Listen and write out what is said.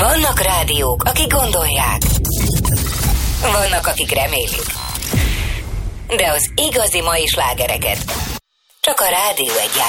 Vannak rádiók, akik gondolják. Vannak, akik remélik. De az igazi mai slágereket csak a Rádió 1 játssza.